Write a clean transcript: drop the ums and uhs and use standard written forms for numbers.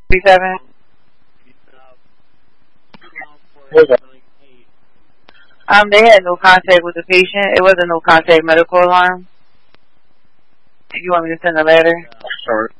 37. They had no contact with the patient. It was a no contact medical alarm. You want me to send a letter? Sorry.